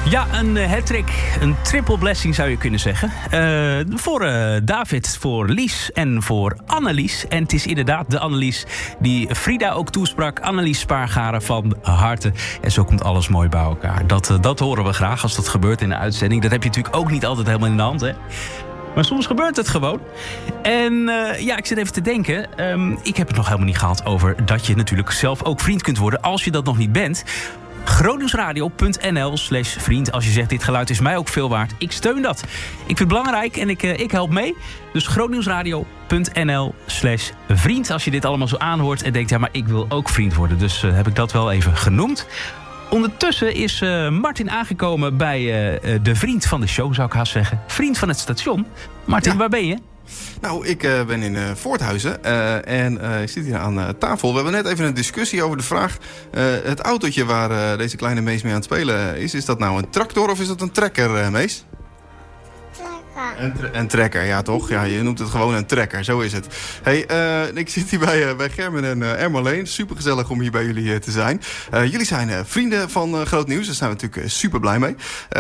Ja, een hat-trick, een triple blessing zou je kunnen zeggen. Voor David, voor Lies en voor Annelies. En het is inderdaad de Annelies die Frida ook toesprak. Annelies Spaargaren van harte. En zo komt alles mooi bij elkaar. Dat horen we graag als dat gebeurt in de uitzending. Dat heb je natuurlijk ook niet altijd helemaal in de hand, hè? Maar soms gebeurt het gewoon. En ik zit even te denken. Ik heb het nog helemaal niet gehad over dat je natuurlijk zelf ook vriend kunt worden als je dat nog niet bent. grootnieuwsradio.nl/vriend. Als je zegt, dit geluid is mij ook veel waard. Ik steun dat. Ik vind het belangrijk en ik help mee. Dus grootnieuwsradio.nl/vriend. Als je dit allemaal zo aanhoort en denkt, ja, maar ik wil ook vriend worden. Dus heb ik dat wel even genoemd. Ondertussen is Martin aangekomen bij de vriend van de show, zou ik haast zeggen. Vriend van het station. Martin, waar ben je? Nou, ik ben in Voorthuizen en ik zit hier aan tafel. We hebben net even een discussie over de vraag... het autootje waar deze kleine Mees mee aan het spelen is dat nou een tractor of is dat een trekker, Mees? Een trekker, ja toch? Ja, je noemt het gewoon een trekker, zo is het. Hey, ik zit hier bij Gerben en Ermarleen. Super gezellig om hier bij jullie te zijn. Jullie zijn vrienden van Groot Nieuws, daar zijn we natuurlijk super blij mee.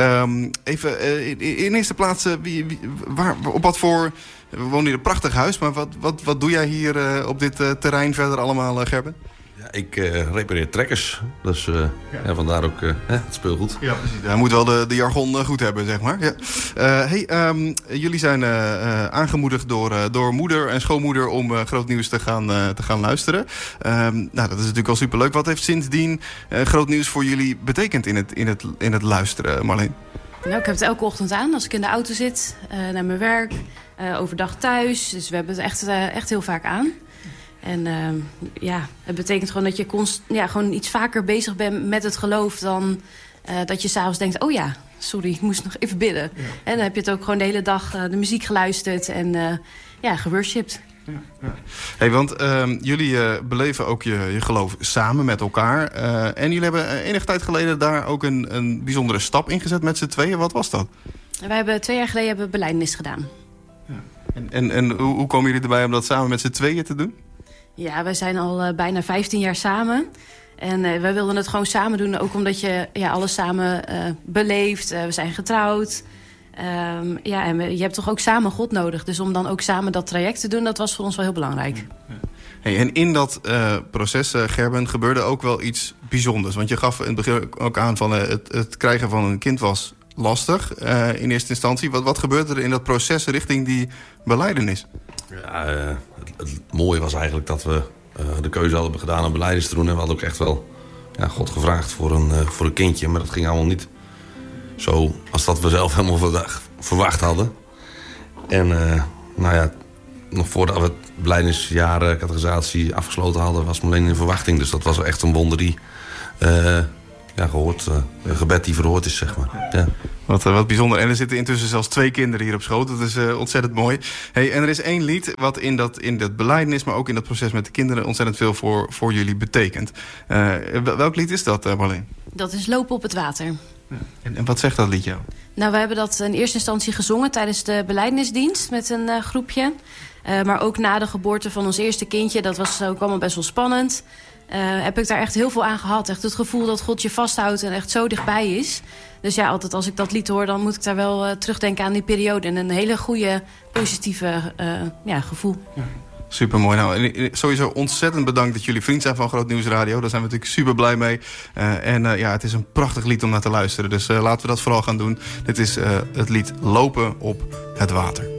Even in eerste plaats, op wat voor... We wonen hier in een prachtig huis, maar wat doe jij hier op dit terrein verder allemaal, Gerben? Ja, ik repareer trekkers, dus vandaar ook het speelgoed. Ja, precies. Hij moet wel de jargon goed hebben, zeg maar. Ja. Jullie zijn aangemoedigd door moeder en schoonmoeder om Groot Nieuws te gaan luisteren. Dat is natuurlijk al superleuk. Wat heeft sindsdien Groot Nieuws voor jullie betekend in het luisteren, Marleen? Nou, ik heb het elke ochtend aan als ik in de auto zit, naar mijn werk, overdag thuis. Dus we hebben het echt heel vaak aan. En het betekent gewoon dat je gewoon iets vaker bezig bent met het geloof dan dat je s'avonds denkt, oh ja, sorry, ik moest nog even bidden. Ja. En dan heb je het ook gewoon de hele dag de muziek geluisterd en geworshipped. Ja. Hey, want jullie beleven ook je geloof samen met elkaar. En jullie hebben enige tijd geleden daar ook een bijzondere stap in gezet met z'n tweeën. Wat was dat? Wij hebben 2 jaar geleden belijdenis gedaan. Ja. En hoe komen jullie erbij om dat samen met z'n tweeën te doen? Ja, wij zijn al bijna 15 jaar samen. En wij wilden het gewoon samen doen. Ook omdat je alles samen beleeft. We zijn getrouwd. En je hebt toch ook samen God nodig. Dus om dan ook samen dat traject te doen, dat was voor ons wel heel belangrijk. Ja. Hey, en in dat proces, Gerben, gebeurde ook wel iets bijzonders. Want je gaf in het begin ook aan van het krijgen van een kind was lastig in eerste instantie. Wat gebeurde er in dat proces richting die belijdenis? Ja, het mooie was eigenlijk dat we de keuze hadden gedaan om belijdenis te doen. En we hadden ook echt wel God gevraagd voor een kindje. Maar dat ging allemaal niet zo als dat we zelf helemaal verwacht hadden. En nog voordat we het belijdenisjaar catechisatie afgesloten hadden, was Marleen in verwachting. Dus dat was echt een wonder die een gebed die verhoord is, zeg maar. Ja. Wat bijzonder. En er zitten intussen zelfs 2 kinderen hier op schoot. Dat is ontzettend mooi. Hey, en er is 1 lied wat in dat belijdenis, maar ook in dat proces met de kinderen ontzettend veel voor jullie betekent. Welk lied is dat, Marleen? Dat is Lopen op het water. Ja. En wat zegt dat liedje? Nou, we hebben dat in eerste instantie gezongen tijdens de belijdenisdienst met een groepje. Maar ook na de geboorte van ons eerste kindje, dat was ook allemaal best wel spannend. Heb ik daar echt heel veel aan gehad. Echt het gevoel dat God je vasthoudt en echt zo dichtbij is. Dus ja, altijd als ik dat lied hoor, dan moet ik daar wel terugdenken aan die periode. En een hele goede, positieve gevoel. Ja. Supermooi. Nou, sowieso ontzettend bedankt dat jullie vriend zijn van Groot Nieuws Radio. Daar zijn we natuurlijk super blij mee. Het is een prachtig lied om naar te luisteren. Dus laten we dat vooral gaan doen. Dit is het lied Lopen op het water.